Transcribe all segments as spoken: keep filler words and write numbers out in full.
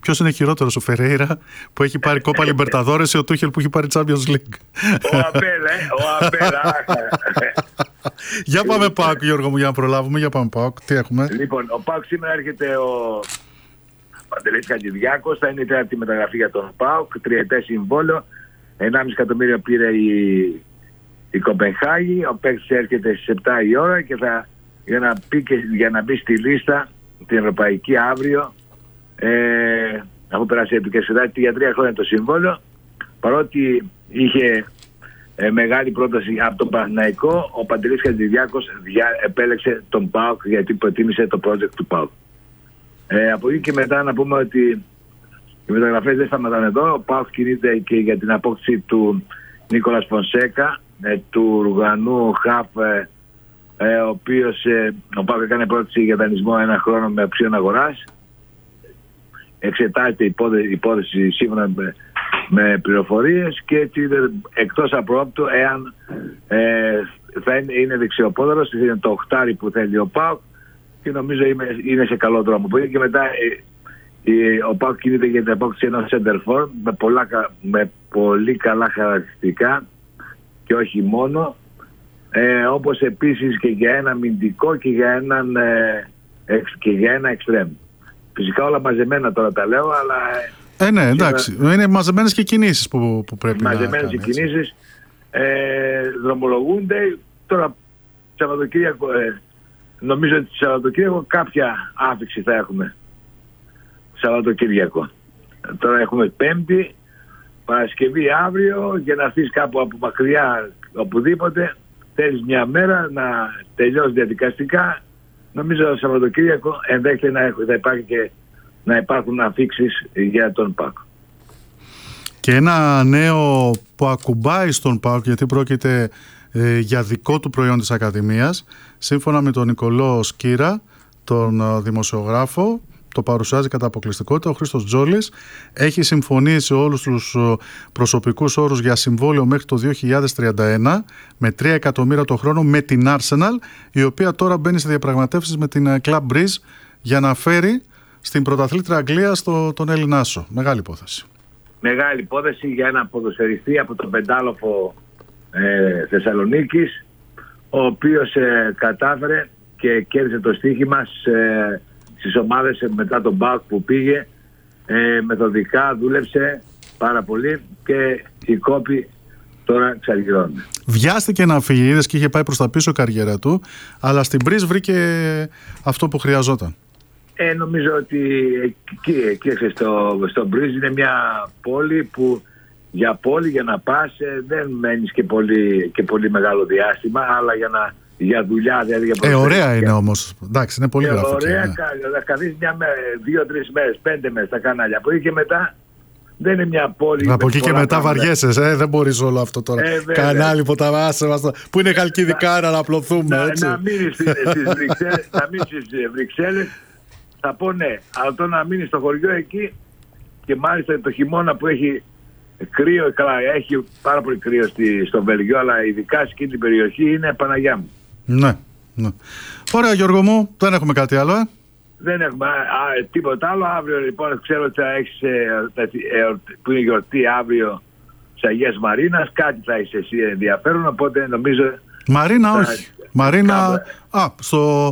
ποιος είναι χειρότερος, ο Φερέιρα που έχει πάρει Κόπα Λιμπερταδόρες ή ο Τούχελ που έχει πάρει Champions League? Ο Απέλα, ο Απέλα. Για πάμε ΠΑΟΚ, Γιώργο μου, για να προλάβουμε. Για πάμε ΠΑΟΚ, τι έχουμε? Λοιπόν, ο ΠΑΟΚ σήμερα έρχεται ο Παντελής Χατζηδιάκος, θα είναι η τέταρτη μεταγραφή για τον ΠΑΟΚ, τριετές συμβόλαιο, ενάμιση εκατομμύριο πήρε η, η Κοπενχάγη, ο παίκτης έρχεται στις επτά η ώρα και θα, για, να πει και, για να μπει στη λίστα την ευρωπαϊκή αύριο, ε, αφού περάσει η επικαιρότητα για τρία χρόνια το συμβόλαιο, παρότι είχε ε, μεγάλη πρόταση από τον Παναθηναϊκό, ο Παντελής Χατζηδιάκος επέλεξε τον ΠΑΟΚ γιατί προτίμησε το project του ΠΑΟΚ. Ε, από εκεί και μετά να πούμε ότι οι μεταγραφές δεν σταματάνε εδώ. Ο ΠΑΟΚ κινείται και για την απόκτηση του Νίκολας Φονσέκα, ε, του Ρουγανού Χαφ, ε, ε, ο οποίος ε, ο ΠΑΟΚ έκανε πρόταση για δανεισμό ένα χρόνο με οψίον αγοράς. Εξετάζεται η υπόθεση, υπόθεση σύμφωνα με, με πληροφορίες και έτσι εκτός απρόπτου εάν ε, θα είναι, είναι δεξιοπόδαρος, είναι το οχτάρι που θέλει ο ΠΑΟΚ και νομίζω είναι, είναι σε καλό δρόμο. Που και μετά ε, ε, ο ΠΑΟΚ κινείται για την απόκτηση ενός center με, πολλά, με πολύ καλά χαρακτηριστικά και όχι μόνο, ε, όπως επίσης και για ένα αμυντικό και για, έναν, ε, εξ, και για ένα εξτρέμ. Φυσικά όλα μαζεμένα τώρα τα λέω, αλλά... Ε, ναι, εντάξει. Να... Είναι μαζεμένες και κινήσεις που, που πρέπει μαζεμένες να Μαζεμένες και κινήσεις ε, δρομολογούνται. Τώρα, Σαββατοκύριακο, ε, νομίζω ότι Σαββατοκύριακο κάποια άφηξη θα έχουμε. Σαββατοκύριακο. Τώρα έχουμε Πέμπτη, Παρασκευή αύριο, για να έρθεις κάπου από μακριά οπουδήποτε, θέλεις μια μέρα να τελειώσει διαδικαστικά. Νομίζω το Σαββατοκύριακο ενδέχεται να, θα υπάρχει και να υπάρχουν αφήξεις για τον ΠΑΟΚ. Και ένα νέο που ακουμπάει στον ΠΑΟΚ, γιατί πρόκειται ε, για δικό του προϊόν της Ακαδημίας, σύμφωνα με τον Νικολό Σκύρα, τον ε, δημοσιογράφο, το παρουσιάζει κατά αποκλειστικότητα. Ο Χρήστος Τζόλης έχει συμφωνήσει όλους τους προσωπικούς όρους για συμβόλαιο μέχρι το δύο χιλιάδες τριάντα ένα με τρία εκατομμύρια το χρόνο με την Arsenal, η οποία τώρα μπαίνει σε διαπραγματεύσεις με την Club Breeze για να φέρει στην πρωταθλήτρια Αγγλίας το, τον Ελληνάσο. Μεγάλη υπόθεση. Μεγάλη υπόθεση για ένα ποδοσφαιριστή από τον πεντάλοφο ε, Θεσσαλονίκης, ο οποίος ε, κατάφερε και κέρδισε το στοίχημα σε, στις ομάδες μετά τον ΠΑΟΚ που πήγε, ε, μεθοδικά δούλεψε πάρα πολύ και η κόπη τώρα ξαργυρώνει. Βιάστηκε να φύγει, είδες, και είχε πάει προς τα πίσω η καριέρα του, αλλά στην Breeze βρήκε αυτό που χρειαζόταν. Ε, νομίζω ότι εκεί, εκεί στο, στο Breeze είναι μια πόλη που για πόλη για να πας ε, δεν μένεις και πολύ, και πολύ μεγάλο διάστημα, αλλά για να για δουλειά, δηλαδή για ε, ωραία είναι όμως. Εντάξει, είναι πολύ ε, γραφική. Ωραία, ναι. θα καθίσεις μια μέρα, δύο-τρεις μέρες, πέντε μέρες στα κανάλια. Από εκεί και μετά δεν είναι μια πόλη. Από εκεί και μετά βαριέσαι, ε, δεν μπορείς όλο αυτό τώρα. Ε, κανάλι που τα βάσε μας, που είναι χαλκιδικά να αναπλωθούμε. Να, να μείνεις στις Βρυξέλλες, να μείνεις στις Βρυξέλλες, θα πω ναι, αλλά το να μείνεις στο χωριό εκεί και μάλιστα το χειμώνα που έχει κρύο, καλά, έχει πάρα πολύ κρύο στη, στο Βέλγιο, αλλά ειδικά σε εκείνη την περιοχή είναι Παναγιά μου. Ναι, ναι. Ωραία, Γιώργο μου, δεν έχουμε κάτι άλλο, ε? Δεν έχουμε α, α, τίποτα άλλο. Αύριο λοιπόν ξέρω ότι θα έχεις ε, ε, ε, που είναι γιορτή αύριο της Αγίας Μαρίνας, κάτι θα έχεις εσύ ενδιαφέρον, οπότε νομίζω... Μαρίνα θα... όχι. Μαρίνα, α, στο,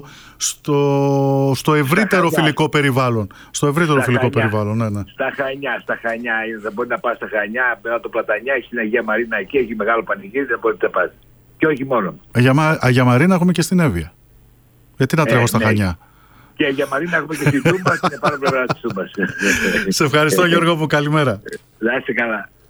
στο, στο ευρύτερο φιλικό περιβάλλον. Στο ευρύτερο στα φιλικό Χανιά. Περιβάλλον, ναι, ναι. Στα Χανιά, στα Χανιά, δεν μπορεί να πας στα Χανιά, μετά το Πλατανιά, έχει την Αγία Μαρίνα εκεί, έχει μεγάλο πανηγύρι, δεν μπορεί να πας. Και όχι μόνο. Αγία, Αγία Μαρίνα έχουμε και στην Εύβοια. Γιατί να τρέχω ε, στα ναι. Χανιά. Και Αγία Μαρίνα έχουμε και στην Τούμπα, στην επάνω πλευρά της Τούμπας. Σε ευχαριστώ, Γιώργο μου, καλημέρα. Να είστε καλά.